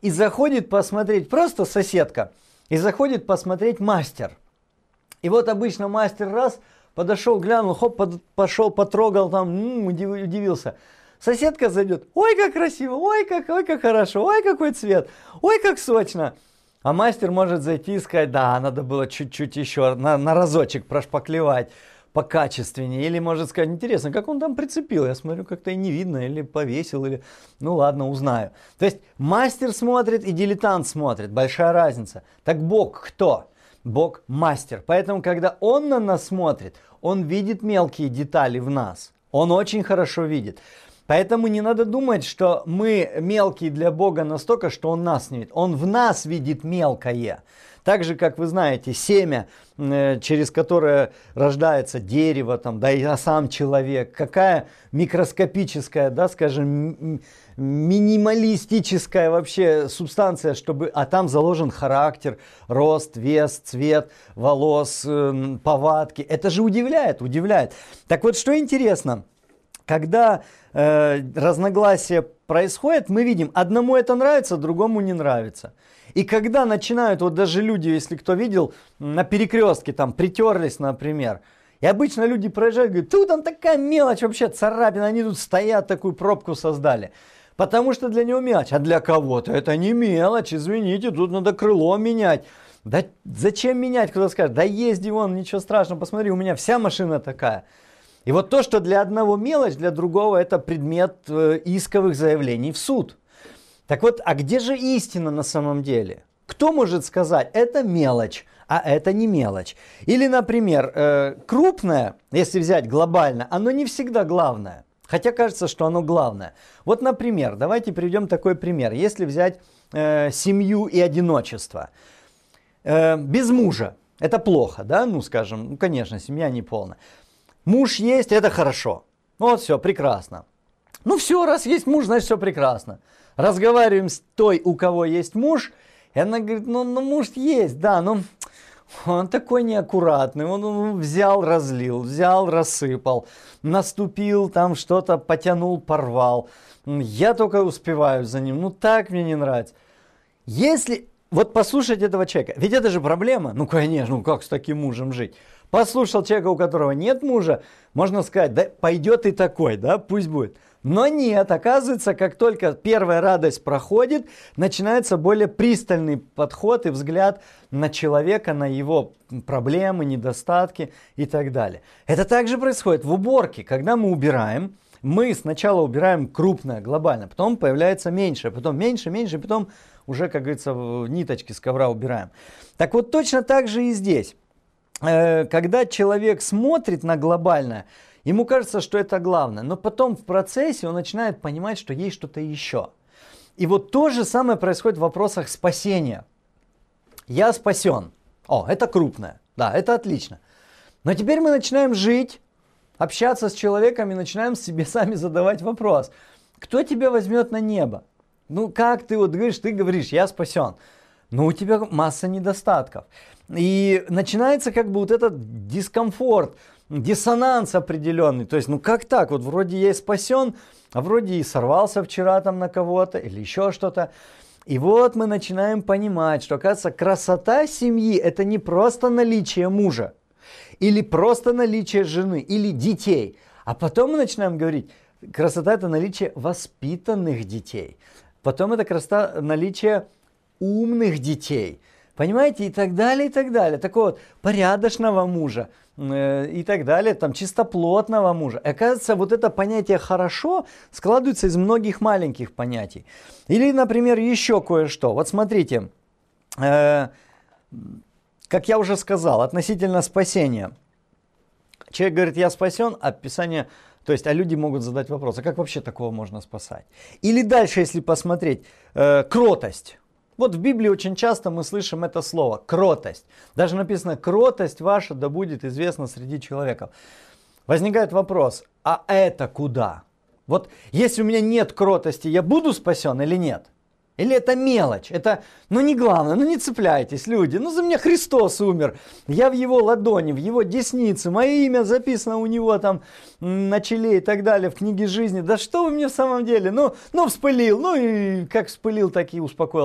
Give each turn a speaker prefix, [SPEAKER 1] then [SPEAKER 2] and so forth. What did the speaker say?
[SPEAKER 1] и заходит посмотреть, просто соседка, и заходит посмотреть мастер. И вот обычно мастер раз, подошел, глянул, хоп, пошел, потрогал там, удивился. Соседка зайдет, ой, как красиво, ой, как хорошо, ой, какой цвет, ой, как сочно. А мастер может зайти и сказать, да, надо было чуть-чуть еще на разочек прошпаклевать покачественнее. Или может сказать, интересно, как он там прицепил, я смотрю, как-то и не видно, или повесил, или, ну ладно, узнаю. То есть мастер смотрит и дилетант смотрит, большая разница. Так Бог кто? Бог мастер. Поэтому, когда Он на нас смотрит, Он видит мелкие детали в нас. Он очень хорошо видит. Поэтому не надо думать, что мы мелкие для Бога настолько, что Он нас не видит. Он в нас видит мелкое. Так же, как вы знаете, семя, через которое рождается дерево, там, да и сам человек, какая микроскопическая, да, скажем, минималистическая вообще субстанция, чтобы, а там заложен характер, рост, вес, цвет волос, повадки. Это же удивляет, удивляет. Так вот, что интересно, когда разногласия происходят, мы видим, одному это нравится, другому не нравится. И когда начинают, вот даже люди, если кто видел, на перекрестке там притерлись, например, и обычно люди проезжают, говорят, тут там такая мелочь вообще, царапина, они тут стоят, такую пробку создали. Потому что для него мелочь, а для кого-то это не мелочь, извините, тут надо крыло менять. Да зачем менять, кто-то скажет, да езди вон, ничего страшного, посмотри, у меня вся машина такая. И вот то, что для одного мелочь, для другого это предмет исковых заявлений в суд. Так вот, а где же истина на самом деле? Кто может сказать, это мелочь, а это не мелочь? Или, например, крупное, если взять глобально, оно не всегда главное. Хотя кажется, что оно главное. Вот, например, давайте приведем такой пример. Если взять семью и одиночество. Без мужа это плохо, да? Ну, скажем, ну, конечно, семья не полная. Муж есть, это хорошо. Вот все, прекрасно. Ну все, раз есть муж, значит все прекрасно. Разговариваем с той, у кого есть муж, и она говорит, ну муж есть, да, но он такой неаккуратный, он взял, разлил, взял, рассыпал, наступил, там что-то потянул, порвал. Я только успеваю за ним, ну так мне не нравится. Если, вот послушать этого человека, ведь это же проблема, ну конечно, ну как с таким мужем жить? Послушал человека, у которого нет мужа, можно сказать, да пойдет и такой, да, пусть будет. Но нет, оказывается, как только первая радость проходит, начинается более пристальный подход и взгляд на человека, на его проблемы, недостатки и так далее. Это также происходит в уборке. Когда мы убираем, мы сначала убираем крупное, глобально, потом появляется меньшее, потом меньше, меньше, потом уже, как говорится, ниточки с ковра убираем. Так вот точно так же и здесь. Когда человек смотрит на глобальное, ему кажется, что это главное, но потом в процессе он начинает понимать, что есть что-то еще. И вот то же самое происходит в вопросах спасения. Я спасен. О, это крупное. Да, это отлично. Но теперь мы начинаем жить, общаться с человеком и начинаем себе сами задавать вопрос. Кто тебя возьмет на небо? Ну как ты вот говоришь, я спасен. Но у тебя масса недостатков. И начинается как бы вот этот дискомфорт, диссонанс определенный. То есть, ну как так? Вот вроде я и спасен, а вроде и сорвался вчера там на кого-то или еще что-то. И вот мы начинаем понимать, что, оказывается, красота семьи – это не просто наличие мужа, или просто наличие жены, или детей. А потом мы начинаем говорить, красота – это наличие воспитанных детей. Потом это красота – наличие умных детей. Понимаете, и так далее, и так далее. Такого вот порядочного мужа и так далее, там чистоплотного мужа. И оказывается, вот это понятие «хорошо» складывается из многих маленьких понятий. Или, например, еще кое-что. Вот смотрите, как я уже сказал, относительно спасения. Человек говорит, я спасен, а Писание... То есть, а люди могут задать вопрос, а как вообще такого можно спасать? Или дальше, если посмотреть, кротость. Вот в Библии очень часто мы слышим это слово «кротость». Даже написано «кротость ваша да будет известна среди человеков». Возникает вопрос, а это куда? Вот если у меня нет кротости, я буду спасен или нет? Или это мелочь? Это, ну не главное, ну не цепляйтесь, люди. Ну за меня Христос умер. Я в его ладони, в его деснице. Мое имя записано у него там на челе и так далее, в книге жизни. Да что вы мне в самом деле? Ну вспылил, ну и как вспылил, так и успокоился.